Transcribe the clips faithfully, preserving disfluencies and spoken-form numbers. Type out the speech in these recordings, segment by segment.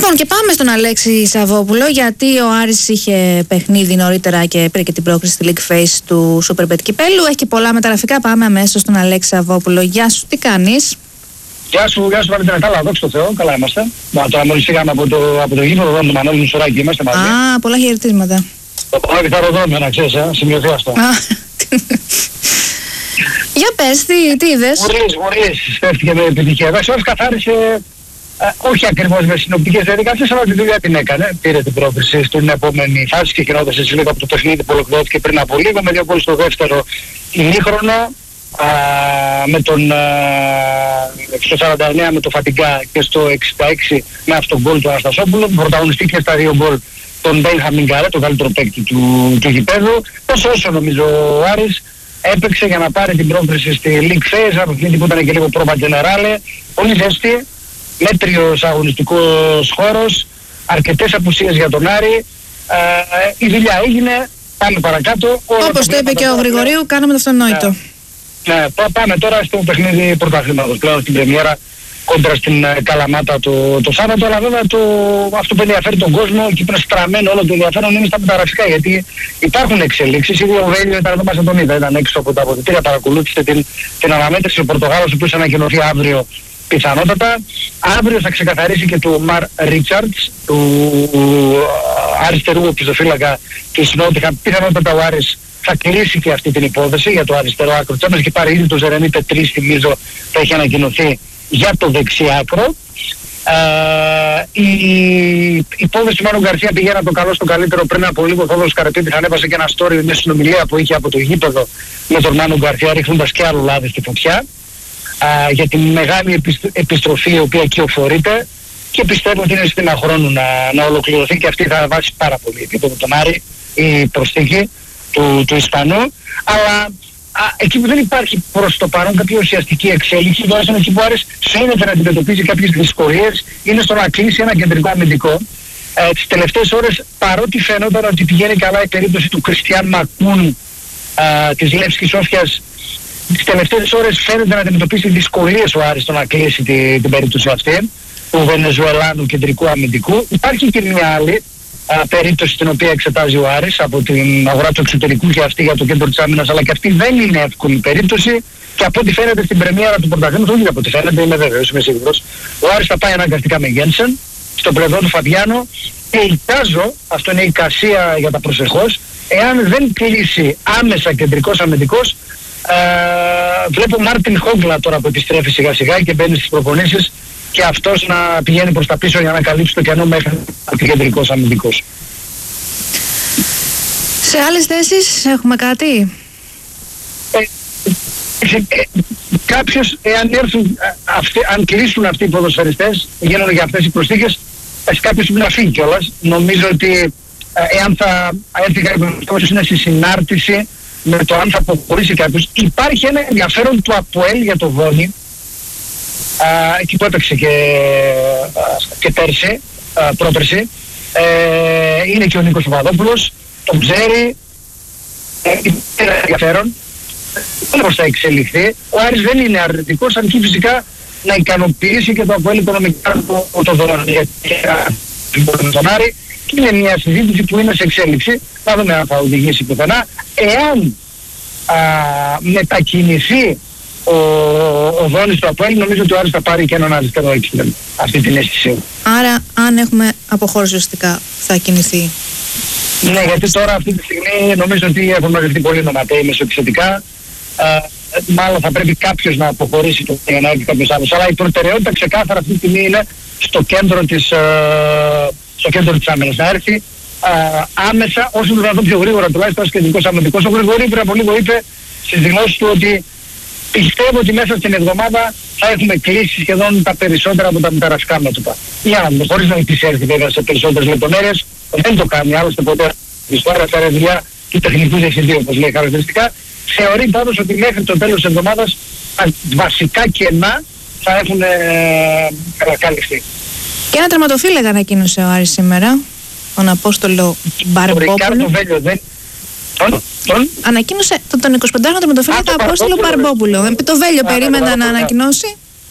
Λοιπόν, και πάμε στον Αλέξη Σαββόπουλο, γιατί ο Άρης είχε παιχνίδι νωρίτερα και πήρε και την πρόκριση στη League Phase του Superbet κυπέλου. Έχει και πολλά μεταγραφικά. Πάμε αμέσως στον Αλέξη Σαββόπουλο. Γεια σου, τι κάνεις? Γεια σου, γεια σου Βαλεντίνα. Καλά, δόξα τω Θεώ, καλά είμαστε. Μα τώρα μόλις φύγαμε από το, από το γήπεδο εδώ με τον Μανώλη Μουσουράκη, είμαστε μαζί. Α, πολλά χαιρετίσματα. Το πάω κιθαροδρόμιο, να ξέρεις, ε, σημειωθεί αυτό. Για πες, τι, τι είδες? Μουρλής, Μουρλής, στέφτηκε με επιτυχία. Εντάξει, όλος καθάρισε, ε, όχι ακριβώς με συνοπτικές διαδικασίες, αλλά τη δουλειά την έκανε. Πήρε την πρόκριση στην επόμενη φάση και γινόταν έτσι λίγο από το παιχνίδι που ολοκληρώθηκε πριν από λίγο, με δύο γκολ στο δεύτερο ημίχρονο. Α, με τον α, στο σαράντα εννέα με το Φατιγκά και στο εξήντα έξι με αυτόν γκολ του Αναστασόπουλου. Πρωταγωνιστήκε στα δύο γκολ τον Μπένχαμιν Γκαρέ, τον καλύτερο παίκτη του, του γηπέδου. Τόσο όσο νομίζω ο Άρης έπαιξε για να πάρει την πρόκριση στη League Phase, ένα παιχνίδι που ήταν και λίγο πρόβα τζενεράλε, πολύ ζέστη, μέτριος αγωνιστικός χώρος, αρκετές απουσίες για τον Άρη. Α, η δουλειά έγινε, πάμε παρακάτω. Όπως το είπε και ο Γρηγορίου, κάναμε το αυτονόητο. Ναι, πάμε τώρα στο παιχνίδι πρωταθλήματος, πλέον στην πρεμιέρα κόντρα στην Καλαμάτα το, το Σάββατο, αλλά βέβαια το, αυτό που ενδιαφέρει τον κόσμο και που είναι στραμμένο όλο το ενδιαφέρον είναι στα μεταγραφικά, γιατί υπάρχουν εξελίξεις. Ήδη ο Βέλιο ήταν εδώ μας τον είδα, ήταν έξω από τα αποδυτήρια, παρακολούθησε την, την αναμέτρηση. Ο Πορτογάλος, ο οποίος θα ανακοινωθεί αύριο πιθανότατα. Αύριο θα ξεκαθαρίσει και του Μαρ Ρίτσαρτς, του αριστερού οπισθοφύλακα του Νότιχαμ. Πιθανότατα ο Άρης θα κλείσει και αυτή την υπόθεση για το αριστερό άκρο. Τσάμπες και πάρει ήδη το Ζερεμί Πετρί, θυμίζω, θα έχει ανακοινωθεί για το δεξί άκρο. Ε, η υπόθεση του Μάνου Γκαρσία πηγαίνει από το καλό στο καλύτερο. Πριν από λίγο ο Θόδωρος Καραπέτης ανέβασε και ένα story, μια συνομιλία που είχε από το γήπεδο με τον Μάνου Γκαρσία, ρίχνοντας και άλλο λάδι στη φωτιά ε, για τη μεγάλη επιστροφή η οποία κυοφορείται, και πιστεύω ότι είναι στην χρόνου να, να ολοκληρωθεί και αυτή θα βάσει πάρα πολύ επίπεδο τον Άρη η προσθήκη του, του Ισπανού. Αλλά α, εκεί που δεν υπάρχει προς το παρόν κάποια ουσιαστική εξέλιξη, τουλάχιστον εκεί που Άρης φαίνεται να αντιμετωπίζει κάποιες δυσκολίες, είναι στο να κλείσει ένα κεντρικό αμυντικό. Ε, τις τελευταίες ώρες, παρότι φαινόταν ότι πηγαίνει καλά η περίπτωση του Κριστιαν Μακούν α, της Λεύσκης Σόφιας, τις τελευταίες ώρες φαίνεται να αντιμετωπίσει δυσκολίες ο Άρης στο να κλείσει τη, την περίπτωση αυτή του Βενεζουελάνου κεντρικού αμυντικού. Υπάρχει και μια άλλη α, περίπτωση την οποία εξετάζει ο Άρης από την αγορά του εξωτερικού και αυτή για το κέντρο της άμυνας, αλλά και αυτή δεν είναι εύκολη περίπτωση, και από ό,τι φαίνεται στην πρεμιέρα του πρωταθλήματος, όχι από ό,τι φαίνεται, είμαι βέβαιος, είμαι σίγουρος, ο Άρης θα πάει αναγκαστικά με Γένσεν στο πλευρό του Φαμπιάνο, και εικάζω, αυτό είναι η εικασία για τα προσεχώς, εάν δεν κλείσει άμεσα κεντρικός αμυντικός, ε, βλέπω Μάρτιν Χόγκλα τώρα που επιστρέφει σιγά σιγά και μπαίνει στις προπονήσεις, και αυτός να πηγαίνει προς τα πίσω για να καλύψει το κενό μέχρι κεντρικός αμυντικός. Σε άλλες θέσεις έχουμε κάτι? Ε, ε, ε, κάποιος, εάν έρθουν, αυτοί, αν κλείσουν αυτοί οι ποδοσφαιριστές, γίνονται για αυτές οι προσθήκες, κάποιος πρέπει να φύγει κιόλας. Νομίζω ότι ε, εάν θα έρθει κάποιος είναι στη συνάρτηση με το αν θα αποχωρήσει κάποιος. Υπάρχει ένα ενδιαφέρον του ΑΠΟΕΛ για το Βόνι, Uh, εκεί που έπαιξε και, uh, και πέρσι, uh, πρόπερσι, uh, είναι και ο Νίκος Παπαδόπουλος, τον ξέρει, είναι uh, ενδιαφέρον, δεν πώς θα εξελιχθεί. Ο Άρης δεν είναι αρνητικός, αρκεί φυσικά να ικανοποιήσει και το ΑΠΟΕΛ οικονομικά το, το δώρο για τον Άρη, και είναι μια συζήτηση που είναι σε εξέλιξη, θα δούμε αν θα οδηγήσει πουθενά. Εάν uh, μετακινηθεί ο, ο Δόνης του ΑΠΟΕΛ, νομίζω ότι ο Άρης θα πάρει και έναν αριστερό έξυπνο, αυτή την αίσθηση. Άρα αν έχουμε αποχώρηση ουσιαστικά θα κινηθεί? Ναι, γιατί τώρα αυτή τη στιγμή νομίζω ότι έχουν μαζευτεί πολύ νοματέοι μεσοεπιθετικά. Ε, μάλλον θα πρέπει κάποιος να αποχωρήσει το, για να έρθει κάποιος άλλος. Αλλά η προτεραιότητα ξεκάθαρα αυτή τη στιγμή είναι στο κέντρο της, ε, στο κέντρο της άμυνας. Να έρθει ε, άμεσα, όσο το δυνατόν πιο γρήγορα, τουλάχιστον ως κεντρικός αμυντικός. Ο Γρηγορίου πριν από λίγο είπε στις δηλώσεις του ότι πιστεύω ότι μέσα στην εβδομάδα θα έχουμε κλείσει σχεδόν τα περισσότερα από τα μεταγραφικά μέτωπα. Για να δούμε, χωρίς να επισέλθει βέβαια σε περισσότερες λεπτομέρειες, δεν το κάνει άλλωστε ποτέ. Η ιστορία θα είναι δουλειά του τεχνικού διευθυντή, όπως λέει χαρακτηριστικά. Θεωρεί πάντως ότι μέχρι το τέλος της εβδομάδας τα βασικά κενά θα έχουν ε, καλυφθεί. Και ένα τερματοφύλακα ανακοίνωσε ο Άρης σήμερα, τον Απόστολο Μπαρμπόπουλο. Ο Ρικάρντο Βέλιο δεν... Τον, τον. Ανακοίνωσε τον, τον εικοσιπεντάχρονο τερματοφύλακα Απόστολο Μπαρμπόπουλο. Το Βέλιο περίμενα να ανακοινώσει.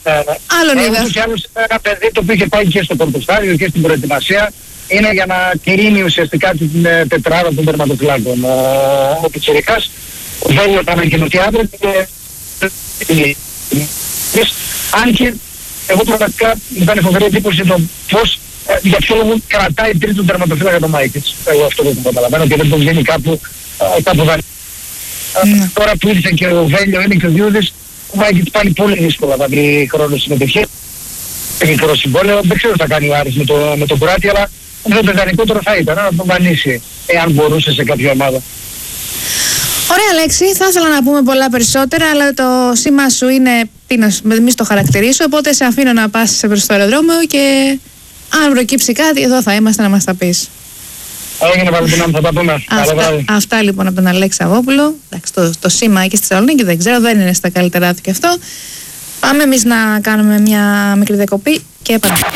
Άλλον είδα. Ούτως ή άλλως ένα παιδί το οποίο είχε πάει και στο πορτοστάριο και στην προετοιμασία, είναι για να τηρήνει ουσιαστικά την τετράδα των τερματοφυλάκων. Ο Πιτσιρικάς δεν θα ανακοινωθεί αύριο και αν και εγώ πραγματικά μου κάνει φοβερή εντύπωση το πώς, για ποιο λόγο κρατάει τρίτον τερματοφύλακα το Μάικιτς. Εγώ αυτό δεν το καταλαβαίνω και δεν το βγαίνει κάπου, κάπου δανει... mm. Τώρα που ήρθε και ο Βέλιο, είναι και ο Διούδης, ο Μάικιτς πάλι πολύ δύσκολα θα βρει χρόνο συμμετοχή. Έχει μικρό συμβόλαιο, δεν ξέρω τι θα κάνει ο Άρης με, το, με τον Κουράτη, αλλά το ιδανικότερο θα ήταν να τον δανείσει, εάν μπορούσε σε κάποια ομάδα. Ωραία Αλέξη, θα ήθελα να πούμε πολλά περισσότερα, αλλά το σήμα σου είναι, τι να μη το χαρακτηρίσω, οπότε σε αφήνω να πας προς το αεροδρόμιο και αν προκύψει κάτι, εδώ θα είμαστε να μας τα πεις. Έγινε Βαλεντινά, θα τα πούμε. Αυτά, αυτά λοιπόν από τον Αλέξη Σαββόπουλο. Εντάξει, το, το σήμα εκεί στη Θεσσαλονίκη δεν ξέρω, δεν είναι στα καλύτερά του και αυτό. Πάμε εμείς να κάνουμε μια μικρή διακοπή και επαναλαμβάνω.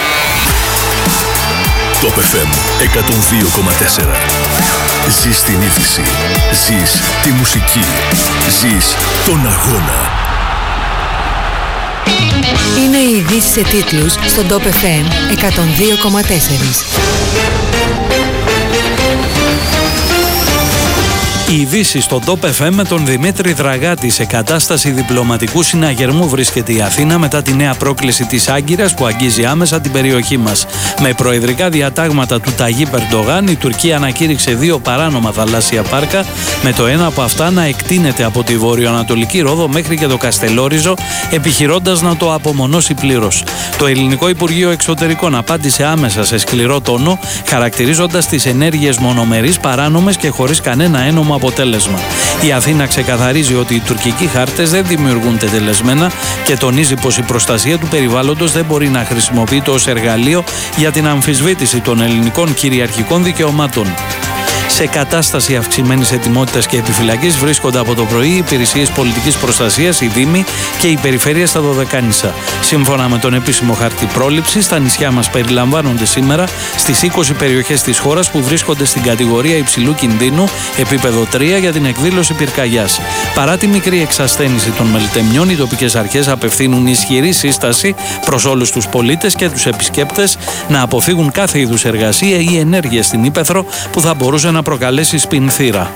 Top εφ εμ εκατόν δύο κόμμα τέσσερα. Ζεις την είδηση. Ζεις τη μουσική. Ζεις τον αγώνα. Είναι οι ειδήσεις σε τίτλους στον Top εφ εμ εκατόν δύο κόμμα τέσσερα. Η ειδήσει στο Top εφ εμ με τον Δημήτρη Δραγάτη. Σε κατάσταση διπλωματικού συναγερμού βρίσκεται η Αθήνα μετά τη νέα πρόκληση της Άγκυρας που αγγίζει άμεσα την περιοχή μας. Με προεδρικά διατάγματα του Ταγίπ Ερντογάν, η Τουρκία ανακήρυξε δύο παράνομα θαλάσσια πάρκα, με το ένα από αυτά να εκτείνεται από τη βορειοανατολική Ρόδο μέχρι και το Καστελόριζο, επιχειρώντας να το απομονώσει πλήρως. Το Ελληνικό Υπουργείο Εξωτερικών απάντησε άμεσα σε σκληρό τόνο, χαρακτηρίζοντας τις ενέργειες μονομερείς, παράνομες και χωρίς κανένα ένομο αποτέλεσμα. Η Αθήνα ξεκαθαρίζει ότι οι τουρκικοί χάρτες δεν δημιουργούν τετελεσμένα και τονίζει πως η προστασία του περιβάλλοντος δεν μπορεί να χρησιμοποιείται ως εργαλείο για την αμφισβήτηση των ελληνικών κυριαρχικών δικαιωμάτων. Σε κατάσταση αυξημένης ετοιμότητας και επιφυλακής βρίσκονται από το πρωί οι υπηρεσίες πολιτικής προστασίας, οι Δήμοι και οι περιφέρειες στα Δωδεκάνησα. Σύμφωνα με τον επίσημο χαρτί πρόληψης, τα νησιά μας περιλαμβάνονται σήμερα στις είκοσι περιοχές της χώρας που βρίσκονται στην κατηγορία υψηλού κινδύνου, επίπεδο τρία για την εκδήλωση πυρκαγιάς. Παρά τη μικρή εξασθένηση των μελτεμιών, οι τοπικές αρχές απευθύνουν ισχυρή σύσταση προς όλους τους πολίτες και τους επισκέπτες να αποφύγουν κάθε είδους εργασία ή ενέργεια στην ύπαιθρο που θα μπορούσε να προκαλέσει σπινθήρα.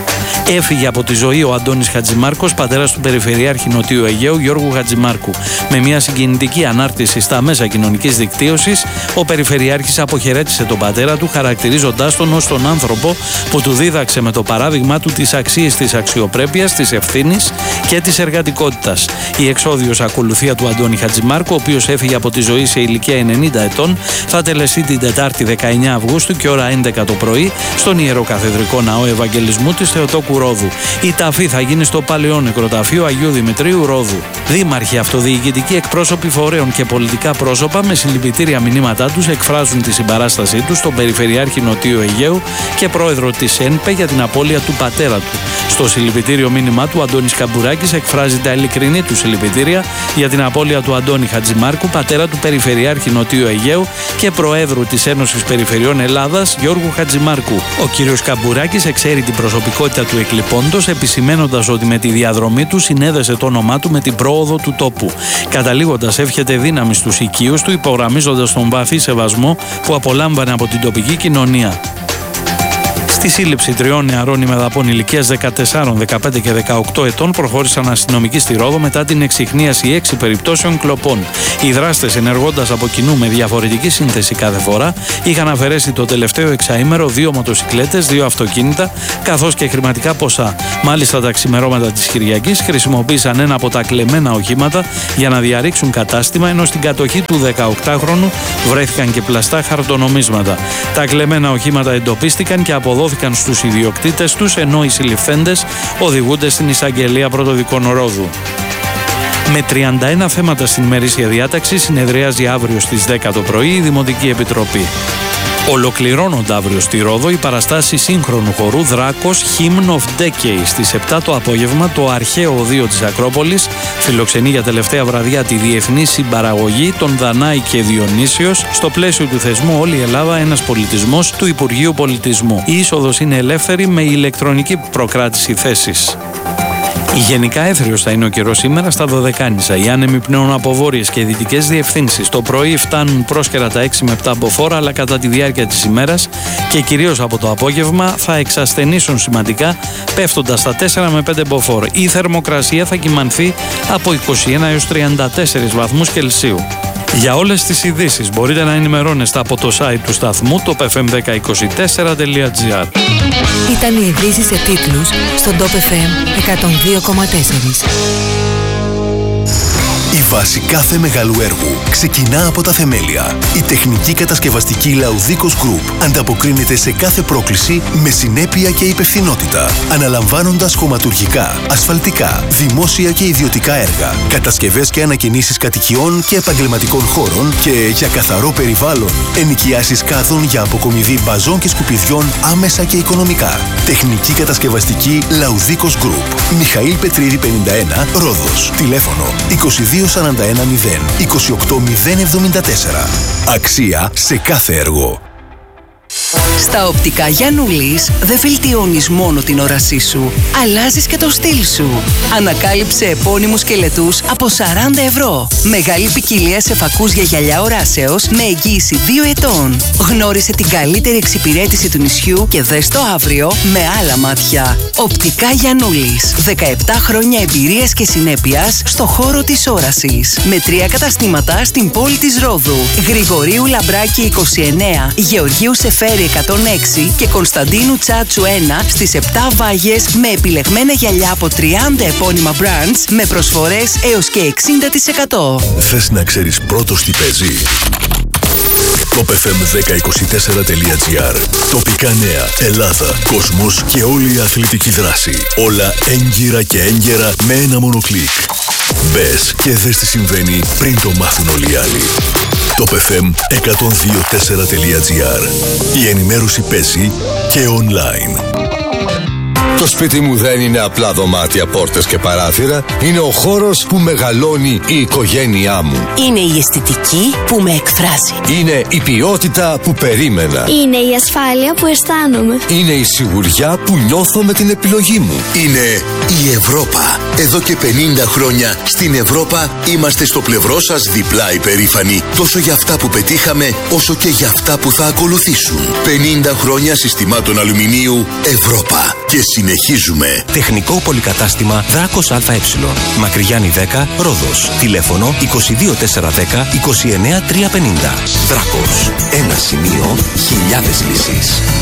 Έφυγε από τη ζωή ο Αντώνης Χατζημάρκος, πατέρας του Περιφερειάρχη Νοτιού Αιγαίου Γιώργου Χατζημάρκου. Με μια συγκινητική ανάρτηση στα μέσα κοινωνικής δικτύωσης, ο Περιφερειάρχης αποχαιρέτησε τον πατέρα του, χαρακτηρίζοντάς τον ως τον άνθρωπο που του δίδαξε με το παράδειγμά του τις αξίες της αξιοπρέπειας, της ευθύνης και της εργατικότητας. Η εξόδιος ακολουθία του Αντώνη Χατζημάρκου, ο οποίος έφυγε από τη ζωή σε ηλικία ενενήντα ετών, θα τελεστεί την Τετάρτη δεκαεννέα Αυγούστου και ώρα έντεκα το πρωί στον Ιεροκαθεδρικό Ναό Ευαγγελισμού της Θεοτόκου Ρόδου. Η ταφή θα γίνει στο Παλαιό Νεκροταφείο Αγίου Δημητρίου Ρόδου. Δήμαρχοι, αυτοδιοικητικοί εκπρόσωποι φορέων και πολιτικά πρόσωπα με συλληπιτήρια μηνύματά τους εκφράζουν τη συμπαράστασή τους στον Περιφερειάρχη Νοτιού Αιγαίου και πρόεδρο της ΕΝΠΕ για την απώλεια του πατέρα του. Στο συλληπιτήριο μήνυμά του, Αντώνης Καμπουράκης εκφράζει τα ειλικρινή του συλληπιτήρια για την απώλεια του Αντώνη Χατζημάρκου, πατέρα του Περιφερειάρχη Νοτιού Αιγαίου και προέδρου της Ένωσης Περιφερειών Ελλάδας Γιώργου Χατζημάρκου. Ο κύριος Καμπουράκης εξαίρει την προσωπικότητα του εκλειπώντος, επισημένοντας ότι με τη διαδρομή του συνέδεσε το όνομά του με την πρόοδο του τόπου. Καταλήγοντας, εύχεται δύναμη στους οικείους του, υπογραμμίζοντας τον βαθύ σεβασμό που απολάμβανε από την τοπική κοινωνία. Στη σύλληψη τριών νεαρών ημεδαπών ηλικίας δεκατέσσερα, δεκαπέντε και δεκαοκτώ ετών προχώρησαν αστυνομικοί στη Ρόδο μετά την εξιχνίαση έξι περιπτώσεων κλοπών. Οι δράστες, ενεργώντας από κοινού με διαφορετική σύνθεση κάθε φορά, είχαν αφαιρέσει το τελευταίο εξαήμερο δύο μοτοσικλέτες, δύο αυτοκίνητα καθώς και χρηματικά ποσά. Μάλιστα, τα ξημερώματα της Κυριακής χρησιμοποίησαν ένα από τα κλεμμένα οχήματα για να διαρρήξουν κατάστημα, ενώ στην κατοχή του δεκαοκτάχρονου βρέθηκαν και πλαστά χαρτονομίσματα. Τα κλεμμένα οχήματα εντοπίστηκαν και αποδόθηκαν στους ιδιοκτήτες τους, ενώ οι συλληφθέντες οδηγούνται στην εισαγγελία Πρωτοδικών Ρόδου. Με τριάντα ένα θέματα στην ημερήσια διάταξη συνεδριάζει αύριο στις δέκα το πρωί η Δημοτική Επιτροπή. Ολοκληρώνονται αύριο στη Ρόδο οι παραστάσεις σύγχρονου χορού Δράκος Hymn of Decay. Στις επτά το απόγευμα το αρχαίο οδείο της Ακρόπολης φιλοξενεί για τελευταία βραδιά τη διεθνή συμπαραγωγή των Δανάη και Διονύσιος στο πλαίσιο του θεσμού Όλη η Ελλάδα ένας πολιτισμός του Υπουργείου Πολιτισμού. Η είσοδος είναι ελεύθερη με ηλεκτρονική προκράτηση θέσης. Γενικά έθριος θα είναι ο καιρός σήμερα στα Δωδεκάνησα. Οι άνεμοι πνέουν από βόρειες και δυτικές διευθύνσεις. Το πρωί φτάνουν πρόσκαιρα τα έξι με επτά μποφόρ, αλλά κατά τη διάρκεια της ημέρας και κυρίως από το απόγευμα θα εξασθενήσουν σημαντικά, πέφτοντας στα τέσσερα με πέντε μποφόρ. Η θερμοκρασία θα κυμανθεί από είκοσι ένα έως τριάντα τέσσερις βαθμούς Κελσίου. Για όλες τις ειδήσεις μπορείτε να ενημερώνεστε από το site του σταθμού το εφ εμ δέκα είκοσι τέσσερα τελεία τζι άρ. Ήταν οι ειδήσεις σε τίτλους στον Top εφ εμ εκατόν δύο κόμμα τέσσερα. Η βάση κάθε μεγάλου έργου ξεκινά από τα θεμέλια. Η τεχνική κατασκευαστική Laudicos Group ανταποκρίνεται σε κάθε πρόκληση με συνέπεια και υπευθυνότητα, αναλαμβάνοντας χωματουργικά, ασφαλτικά, δημόσια και ιδιωτικά έργα, κατασκευές και ανακαινήσεις κατοικιών και επαγγελματικών χώρων και για καθαρό περιβάλλον, ενοικιάσεις κάδων για αποκομιδή μπαζών και σκουπιδιών άμεσα και οικονομικά. Τεχνική κατασκευαστική Laudicos Group. Μιχαήλ Πετρίδη πενήντα ένα, Ρόδος. Τηλέφωνο είκοσι δύο σαράντα ένα μηδέν είκοσι οκτώ μηδέν εβδομήντα τέσσερα. Αξία σε κάθε έργο. Στα οπτικά Γιαννούλης δεν βελτιώνεις μόνο την όρασή σου, αλλάζεις και το στυλ σου. Ανακάλυψε επώνυμους σκελετούς από σαράντα ευρώ. Μεγάλη ποικιλία σε φακούς για γυαλιά οράσεως με εγγύηση δύο ετών. Γνώρισε την καλύτερη εξυπηρέτηση του νησιού και δες το αύριο με άλλα μάτια. Οπτικά Γιαννούλης. δεκαεπτά χρόνια εμπειρίας και συνέπειας στο χώρο της όρασης. Με τρία καταστήματα στην πόλη της Ρόδου. Γρηγορίου Λαμπράκη είκοσι εννέα, Γεωργίου Σεφέρη εκατόν έξι και Κωνσταντίνου Τσάτσου ένα στις επτά Βάγες με επιλεγμένα γυαλιά από τριάντα επώνυμα brands με προσφορές έως και εξήντα τοις εκατό. Θες να ξέρεις πρώτος τι παίζει? Top εφ εμ δέκα είκοσι τέσσερα τελεία τζι άρ. Τοπικά νέα, Ελλάδα, κόσμος και όλη η αθλητική δράση. Όλα έγκυρα και έγκαιρα με ένα μόνο κλικ. Μπες και δες τι συμβαίνει πριν το μάθουν όλοι οι άλλοι. Top εφ εμ εκατόν δύο τέσσερα τελεία τζι άρ. Η ενημέρωση παίζει και online. Το σπίτι μου δεν είναι απλά δωμάτια, πόρτες και παράθυρα. Είναι ο χώρος που μεγαλώνει η οικογένειά μου. Είναι η αισθητική που με εκφράζει. Είναι η ποιότητα που περίμενα. Είναι η ασφάλεια που αισθάνομαι. Είναι η σιγουριά που νιώθω με την επιλογή μου. Είναι η Ευρώπα. Εδώ και πενήντα χρόνια στην Ευρώπα είμαστε στο πλευρό σας διπλά υπερήφανοι. Τόσο για αυτά που πετύχαμε, όσο και για αυτά που θα ακολουθήσουν. πενήντα χρόνια συστημάτων αλουμινίου Ευρώπα. Και συνεχίζουμε. Τεχνικό πολυκατάστημα Δράκος ΑΕ. Μακρυγιάννη δέκα, Ρόδος. Τηλέφωνο είκοσι δύο τετρακόσια δέκα είκοσι εννέα τριακόσια πενήντα. Δράκος. Ένα σημείο, χιλιάδες λύσεις.